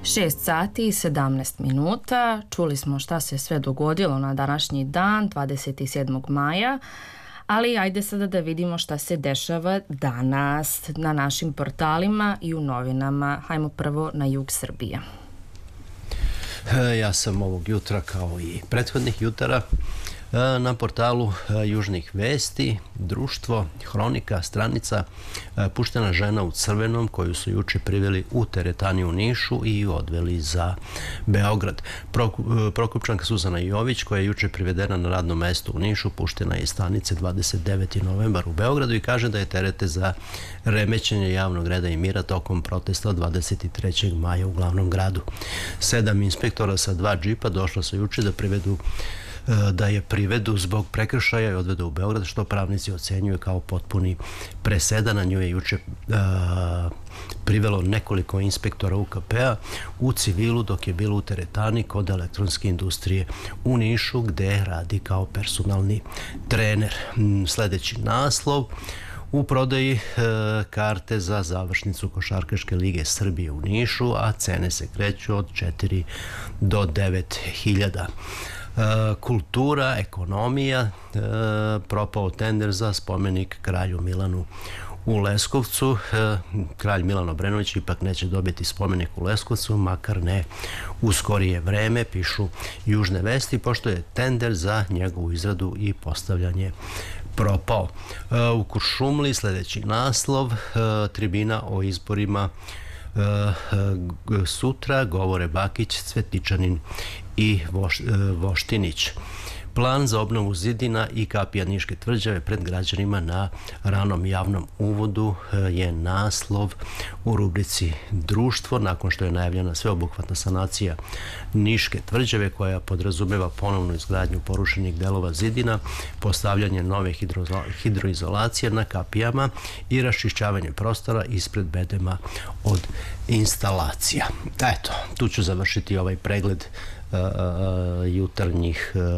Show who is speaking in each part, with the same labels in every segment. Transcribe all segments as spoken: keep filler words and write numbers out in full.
Speaker 1: šest sati i sedamnaest minuta. Čuli smo šta se sve dogodilo na današnji dan, dvadeset sedmog maja, ali ajde sada da vidimo šta se dešava danas na našim portalima i u novinama. Hajmo prvo na jug Srbije.
Speaker 2: Ja sam ovog jutra, kao i prethodnih jutara, na portalu Južnih vesti, društvo, hronika, stranica, puštena žena u crvenom koju su juče priveli u teretani u Nišu i odveli za Beograd. Prokupčanka Suzana Jović, koja je juče privedena na radno mesto u Nišu, puštena je iz stanice dvadeset deveti novembar u Beogradu i kaže da je terete za remećenje javnog reda i mira tokom protesta dvadeset trećeg maja u glavnom gradu. Sedam inspektora sa dva džipa došla su juče da privedu da je privedu zbog prekršaja i odvedu u Beograd, što pravnici ocenjuju kao potpuni presedan. Na nju je juče a, privelo nekoliko inspektora U K P-a u civilu dok je bilo u teretani kod elektronske industrije u Nišu, gde radi kao personalni trener. Sljedeći naslov: u prodaji e, karte za završnicu Košarkaške lige Srbije u Nišu, a cene se kreću od četiri do devet hiljada. Kultura, ekonomija, propao tender za spomenik kralju Milanu u Leskovcu. Kralj Milan Obrenović ipak neće dobiti spomenik u Leskovcu, makar ne u skorije vreme, pišu Južne vesti, pošto je tender za njegovu izradu i postavljanje propao. U Kuršumliji sljedeći naslov: tribina o izborima sutra, govore Bakić, Cvetičanin i Voš, Voštinić. Plan za obnovu zidina i kapija Niške tvrđave pred građanima na ranom javnom uvodu je naslov u rubrici Društvo, nakon što je najavljena sveobuhvatna sanacija Niške tvrđave koja podrazumeva ponovnu izgradnju porušenih delova zidina, postavljanje nove hidro, hidroizolacije na kapijama i raščišćavanje prostora ispred bedema od instalacija. Eto, tu ću završiti ovaj pregled Uh, jutarnjih uh,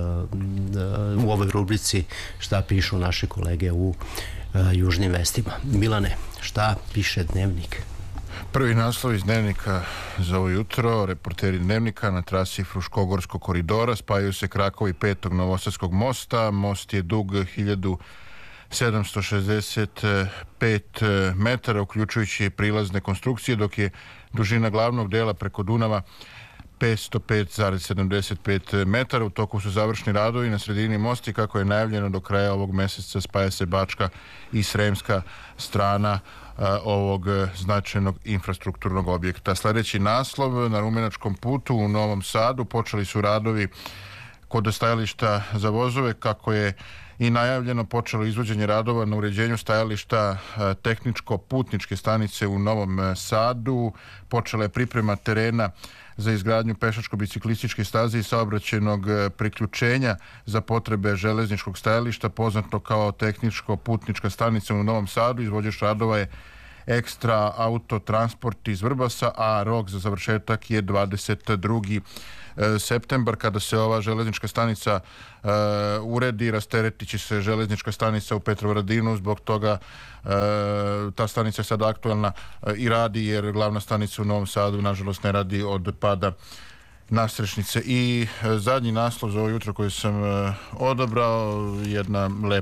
Speaker 2: uh, u ovoj rubrici šta pišu naše kolege u uh, Južnim vestima. Milane, šta piše Dnevnik?
Speaker 3: Prvi naslov iz Dnevnika za ovo jutro: reporteri Dnevnika: na trasi Fruškogorskog koridora spajaju se krakovi petog Novosadskog mosta. Most je dug hiljadu sedamsto šezdeset pet metara, uključujući prilazne konstrukcije, dok je dužina glavnog dela preko Dunava petsto pet zarez sedamdeset pet metara. U toku su završni radovi na sredini mosta i, kako je najavljeno, do kraja ovog meseca spaja se bačka i sremska strana a, ovog značajnog infrastrukturnog objekta. Sljedeći naslov: na Rumenačkom putu u Novom Sadu počeli su radovi kod stajališta za vozove. Kako je i najavljeno, počelo izvođenje radova na uređenju stajališta tehničko-putničke stanice u Novom Sadu. Počela je priprema terena za izgradnju pešačko-biciklističke staze i saobraćajnog priključenja za potrebe železničkog stajališta, poznato kao tehničko-putnička stanica u Novom Sadu. Izvođač radova je Ekstra Autotransport iz Vrbasa, a rok za završetak je dvadeset drugi septembar. Kada se ova železnička stanica uh, uredi, rasteretit će se železnička stanica u Petrovaradinu. Zbog toga uh, ta stanica je sad aktualna uh, i radi, jer glavna stanica u Novom Sadu nažalost ne radi od pada nadstrešnice. I uh, zadnji naslov za ovo jutro koji sam uh, odabrao, jedna lepa